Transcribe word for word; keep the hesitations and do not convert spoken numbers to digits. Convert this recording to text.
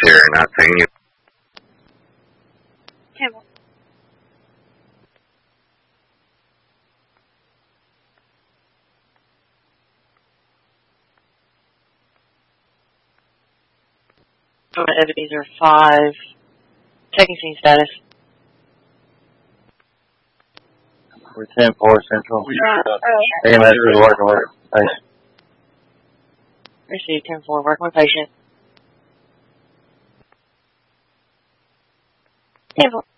here, not seeing you. Campbell. Ebenezer five. Checking scene status. We're ten four Central. Uh, oh, A M S is working with patient. Received ten four, working with patient. Campbell.